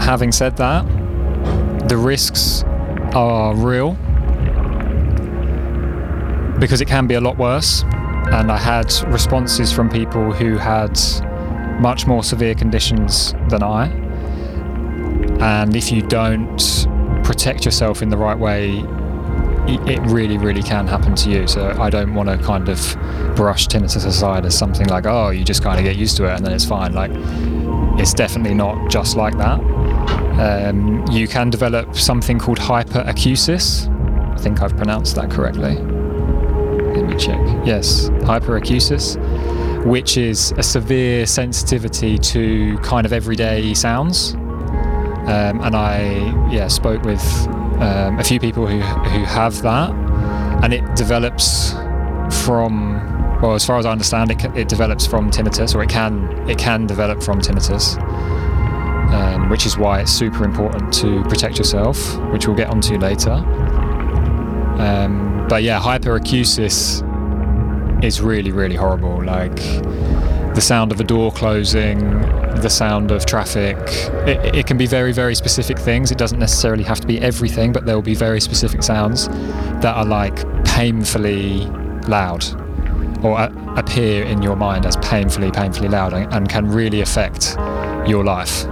Having said that, the risks are real because it can be a lot worse. And I had responses from people who had much more severe conditions than I. And if you don't protect yourself in the right way, it really, really can happen to you. So I don't want to kind of brush tinnitus aside as something like, oh, you just kind of get used to it and then it's fine. Like, it's definitely not just like that. You can develop something called hyperacusis. I think I've pronounced that correctly. Let me check. Yes, hyperacusis, which is a severe sensitivity to kind of everyday sounds. And I spoke with a few people who have that, and it develops from, well, as far as I understand, it develops from tinnitus, or it can develop from tinnitus, which is why it's super important to protect yourself, which we'll get onto later. But yeah, hyperacusis is really, really horrible. Like the sound of a door closing, the sound of traffic. It can be very, very specific things. It doesn't necessarily have to be everything, but there will be very specific sounds that are like painfully loud, or appear in your mind as painfully loud, and can really affect your life.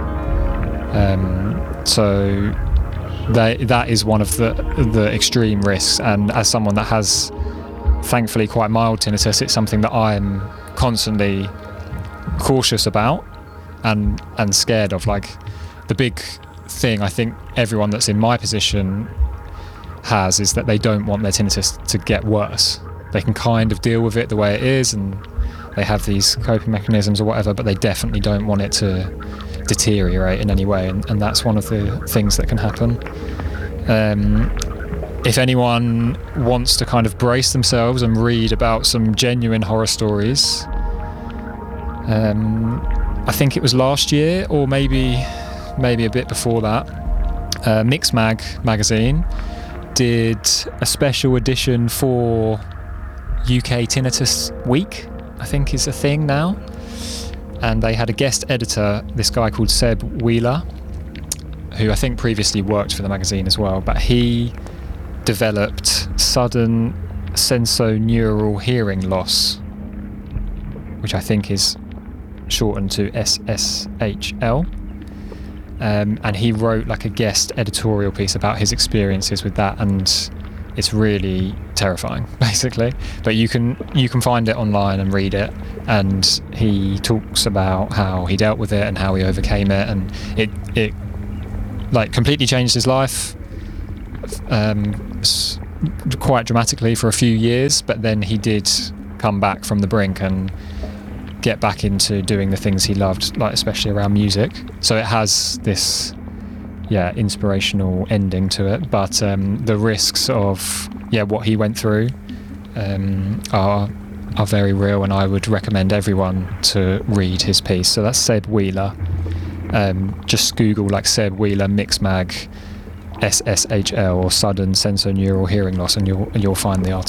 So that is one of the extreme risks, and as someone that has thankfully quite mild tinnitus, it's something that I'm constantly cautious about and scared of. Like, the big thing I think everyone that's in my position has is that they don't want their tinnitus to get worse. They can kind of deal with it the way it is, and they have these coping mechanisms or whatever, but they definitely don't want it to deteriorate in any way, and that's one of the things that can happen. If anyone wants to kind of brace themselves and read about some genuine horror stories, I think it was last year, or maybe a bit before that, Mixmag magazine did a special edition for UK Tinnitus Week, I think is a thing now. And they had a guest editor, this guy called Seb Wheeler, who I think previously worked for the magazine as well, but he developed sudden sensorineural hearing loss, which I think is shortened to SSHL. And he wrote like a guest editorial piece about his experiences with that, and it's really terrifying, basically. But you can find it online and read it, and he talks about how he dealt with it and how he overcame it, and it like completely changed his life quite dramatically for a few years. But then he did come back from the brink and get back into doing the things he loved, like especially around music. So it has this inspirational ending to it, but the risks of what he went through are very real, and I would recommend everyone to read his piece. So that's Seb Wheeler. Just Google like Seb Wheeler Mixmag SSHL or sudden sensorineural hearing loss, and you'll find the article.